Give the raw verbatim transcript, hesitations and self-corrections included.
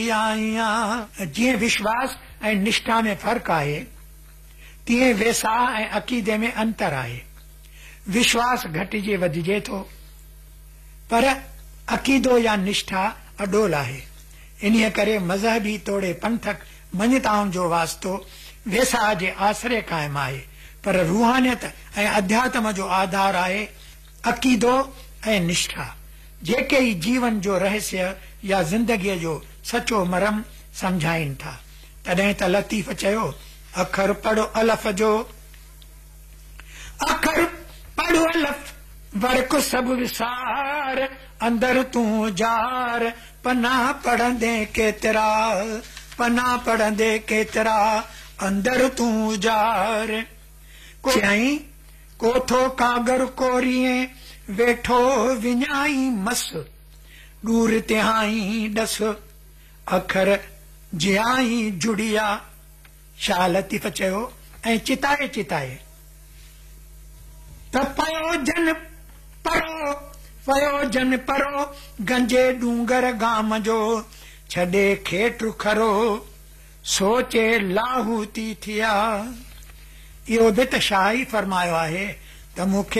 जीअं विश्वास ऐं निष्ठा में फर्क़ु आहे तीअं वेसा ऐं अक़ीदे में अंतर आहे। विश्वास घटिजे वधिजे थो पर अक़ीदो या निष्ठा अडोल आहे। इन्हीअ करे मज़हबी तोड़े पंथक मञताउनि जो वास्तो वेसा जे आसरे क़ाइमु आहे, पर रूहानियत ऐं अध्यात्म जो आधार आहे अक़ीदो ऐं निष्ठा, जेके ई जीवन जो रहस्य या ज़िंदगीअ जो सचो मरम समझाइनि था। तॾहिं त लतीफ़ चयो, अखर पढ़ो अलफ जो, अखर पढ़ो अलफ वर्क सब विसार, अंदर तूं जार पना पढ़ंदे केतिरा, पना पढ़ंदे केतिरा अंदर तूं जार। चई कोथो कागर कोरिए वेठो विञाई मस, दूर तिहाई डस अखर जियाई जुड़िया। शाह लतीफ़ चयो ऐं चिताए चिताए त पयो जन परो, पयो जन परो गंजे डूंगर गाम जो, छॾे खेट खरो सोचे लाहूती थिया। इहो बि त शाह ई फरमायो आहे त मूंखे